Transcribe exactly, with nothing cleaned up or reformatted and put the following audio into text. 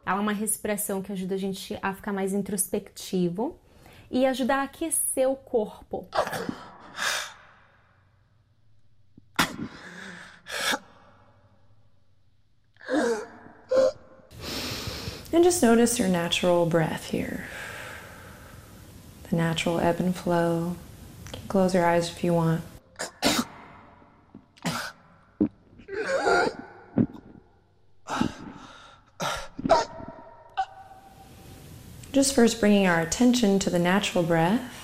Ela é uma respiração que ajuda a gente a ficar mais introspectivo e ajuda a aquecer o corpo. And just notice your natural breath here. The natural ebb and flow. You can close your eyes if you want. Just first bringing our attention to the natural breath.